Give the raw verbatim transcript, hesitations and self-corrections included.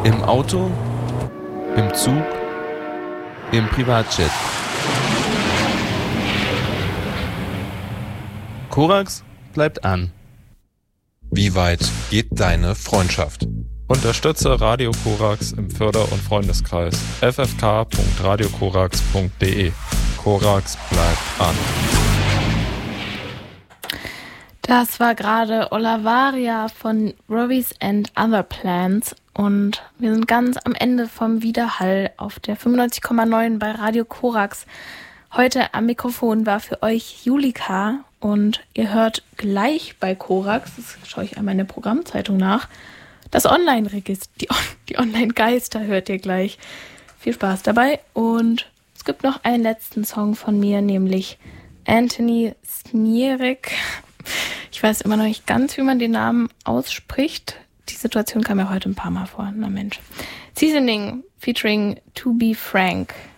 Im Auto, im Zug, im Privatjet. Korax bleibt an. Wie weit geht deine Freundschaft? Unterstütze Radio Korax im Förder- und Freundeskreis. f f k punkt radio korax punkt d e. Korax bleibt an. Das war gerade Olavaria von Robbie's and Other Plans und wir sind ganz am Ende vom Widerhall auf der fünfundneunzig Komma neun bei Radio Korax. Heute am Mikrofon war für euch Julika und ihr hört gleich bei Korax, das schaue ich einmal in der Programmzeitung nach, das Online-Register, die, die Online-Geister hört ihr gleich. Viel Spaß dabei und es gibt noch einen letzten Song von mir, nämlich Anthony Snierek. Ich weiß immer noch nicht ganz, wie man den Namen ausspricht. Die Situation kam mir heute ein paar Mal vor. Na Mensch. Seasoning featuring To Be Frank.